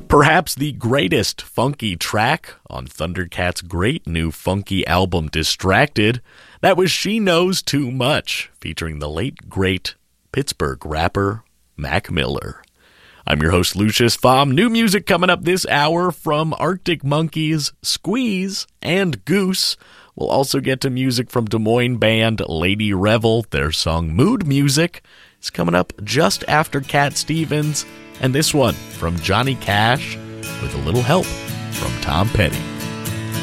Perhaps the greatest funky track on Thundercat's great new funky album Distracted, that was She Knows Too Much, featuring the late great Pittsburgh rapper Mac Miller. I'm your host Lucius Pfam. New music coming up this hour from Arctic Monkeys, Squeeze, and Goose. We'll also get to music from Des Moines band Lady Revel. Their song Mood Music is coming up just after Cat Stevens. And this one from Johnny Cash with a little help from Tom Petty.